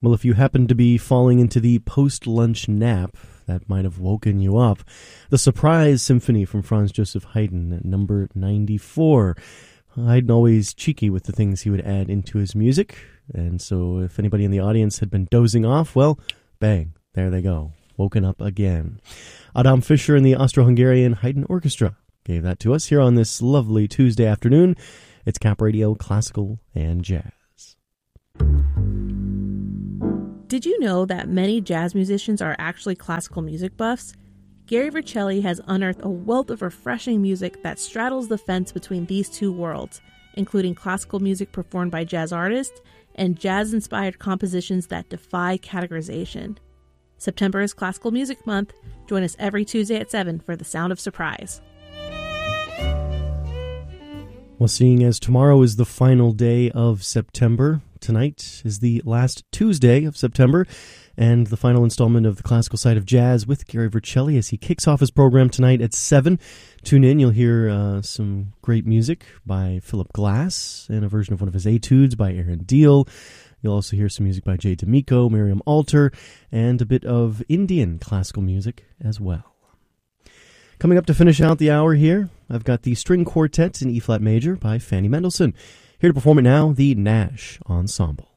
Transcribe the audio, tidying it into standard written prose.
Well, if you happen to be falling into the post-lunch nap that might have woken you up, the Surprise Symphony from Franz Joseph Haydn at number 94. Haydn always cheeky with the things he would add into his music, and so if anybody in the audience had been dozing off, well, bang, there they go, woken up again. Adam Fischer and the Austro-Hungarian Haydn Orchestra gave that to us here on this lovely Tuesday afternoon. It's Cap Radio Classical and Jazz. Did you know that many jazz musicians are actually classical music buffs? Gary Vercelli has unearthed a wealth of refreshing music that straddles the fence between these two worlds, including classical music performed by jazz artists and jazz-inspired compositions that defy categorization. September is Classical Music Month. Join us every Tuesday at 7 for The Sound of Surprise. Well, seeing as tomorrow is the final day of September, tonight is the last Tuesday of September, and the final installment of the Classical Side of Jazz with Gary Vercelli as he kicks off his program tonight at 7. Tune in, you'll hear some great music by Philip Glass and a version of one of his etudes by Aaron Deal. You'll also hear some music by Jay D'Amico, Miriam Alter, and a bit of Indian classical music as well. Coming up to finish out the hour here, I've got the String Quartet in E-flat major by Fanny Mendelssohn. Here to perform it now, the Nash Ensemble.